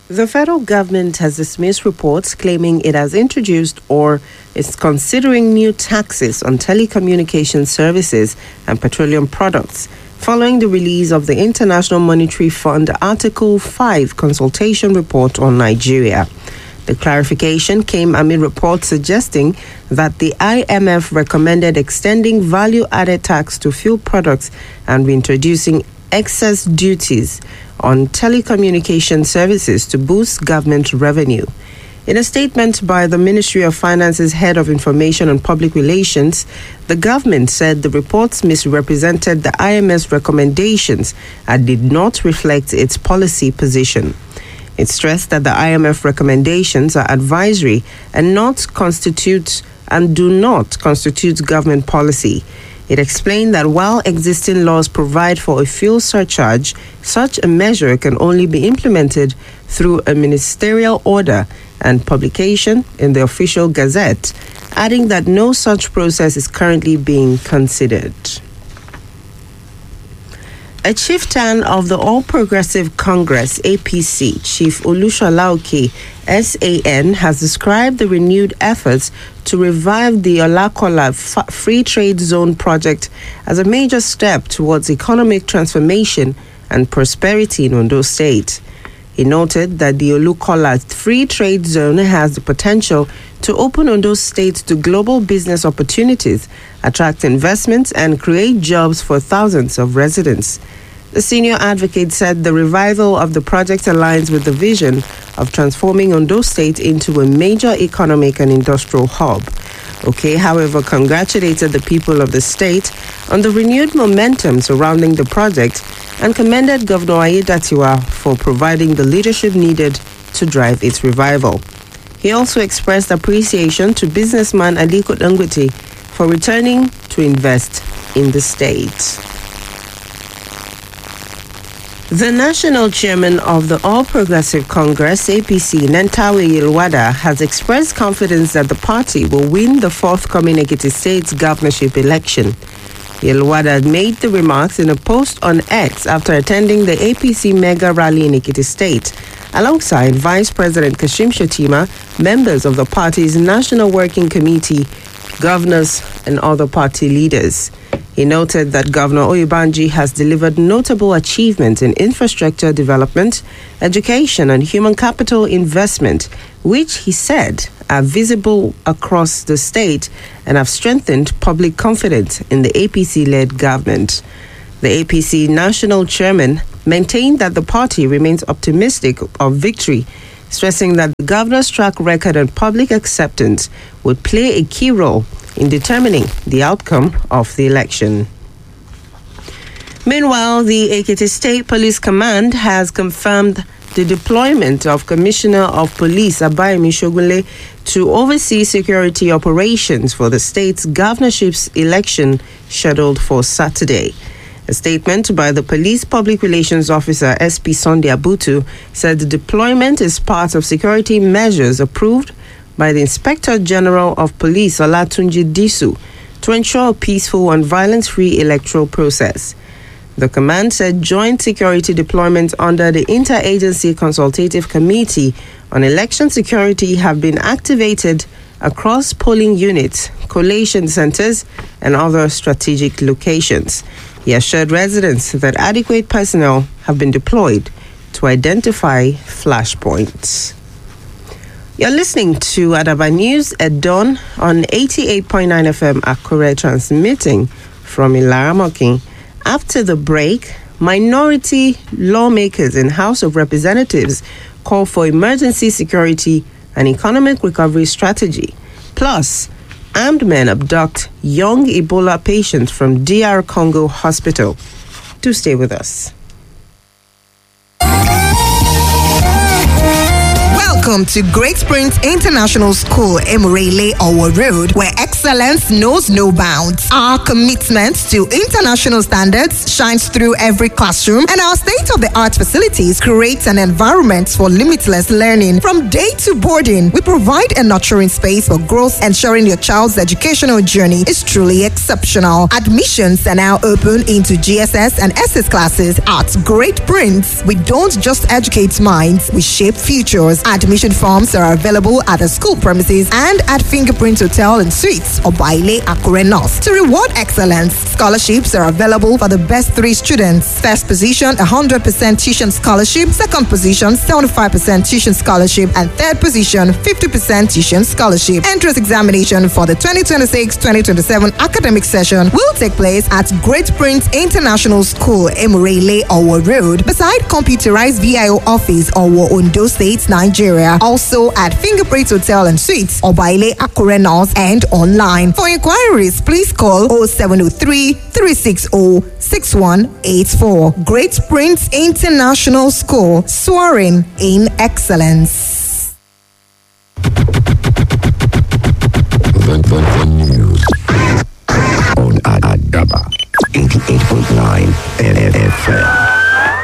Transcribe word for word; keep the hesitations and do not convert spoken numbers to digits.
The federal government has dismissed reports claiming it has introduced or is considering new taxes on telecommunication services and petroleum products following the release of the International Monetary Fund Article five consultation report on Nigeria. The clarification came amid reports suggesting that the I M F recommended extending value-added tax to fuel products and reintroducing excess duties on telecommunication services to boost government revenue. In a statement by the Ministry of Finance's Head of Information and Public Relations, the government said the reports misrepresented the I M F's recommendations and did not reflect its policy position. It stressed that the I M F recommendations are advisory and not constitute and do not constitute government policy. It explained that while existing laws provide for a fuel surcharge, such a measure can only be implemented through a ministerial order and publication in the official gazette, adding that no such process is currently being considered. A chieftain of the All Progressive Congress, A P C, Chief Olushola Oke, S A N, has described the renewed efforts to revive the Olakola F- Free Trade Zone project as a major step towards economic transformation and prosperity in Ondo State. He noted that the Olukola Free Trade Zone has the potential to open Ondo State to global business opportunities, attract investments, and create jobs for thousands of residents. The senior advocate said the revival of the project aligns with the vision of transforming Ondo State into a major economic and industrial hub. Okay, however, congratulated the people of the state on the renewed momentum surrounding the project and commended Governor Aiyedatiwa for providing the leadership needed to drive its revival. He also expressed appreciation to businessman Aliko Dangote for returning to invest in the state. The national chairman of the All Progressive Congress, A P C, Nentawe Yilwada, has expressed confidence that the party will win the forthcoming Ekiti State's governorship election. Yilwada made the remarks in a post on X after attending the A P C mega rally in Ekiti State, alongside Vice President Kashim Shettima, members of the party's National Working Committee, governors, and other party leaders. He noted that Governor Oyubanji has delivered notable achievements in infrastructure development, education, and human capital investment, which he said are visible across the state and have strengthened public confidence in the A P C-led government. The A P C national chairman maintained that the party remains optimistic of victory, stressing that the governor's track record and public acceptance would play a key role in determining the outcome of the election. Meanwhile, the Ekiti State Police Command has confirmed the deployment of Commissioner of Police Abayemi Shogunle to oversee security operations for the state's governorship's election scheduled for Saturday. A statement by the Police Public Relations Officer S P Sunday Abutu said the deployment is part of security measures approved by the Inspector General of Police Olatunji Disu to ensure a peaceful and violence-free electoral process. The command said joint security deployments under the Interagency Consultative Committee on Election Security have been activated across polling units, collation centers, and other strategic locations. He assured residents that adequate personnel have been deployed to identify flashpoints. You're listening to Adaba News at dawn on eighty-eight point nine F M Akure, transmitting from Ilaramokin. After the break, minority lawmakers in House of Representatives call for emergency security and economic recovery strategy. Plus, armed men abduct young Ebola patients from D R Congo Hospital. Do stay with us. Welcome Welcome to Great Prince International School, Emurele, Owo Road, where excellence knows no bounds. Our commitment to international standards shines through every classroom, and our state-of-the-art facilities create an environment for limitless learning. From day to boarding, we provide a nurturing space for growth, ensuring your child's educational journey is truly exceptional. Admissions are now open into G S S and S S classes at Great Prince. We don't just educate minds, we shape futures. Admission forms are available at the school premises and at Fingerprint Hotel and Suites or Baile Akure North. To reward excellence, scholarships are available for the best three students. First position, one hundred percent tuition scholarship. Second position, seventy-five percent tuition scholarship. And third position, fifty percent tuition scholarship. Entrance examination for the twenty twenty-six twenty twenty-seven academic session will take place at Great Prince International School, Emurele, Owo Road, beside computerized V I O office, Owo, Ondo State, Nigeria. Also at Fingerprint Hotel and Suites, Obaile Akure North, and online. For inquiries, please call oh seven oh three, three six oh, six one eight four. Great Prince International School, soaring in excellence. The, the, the news on Adaba eighty-eight point nine F M.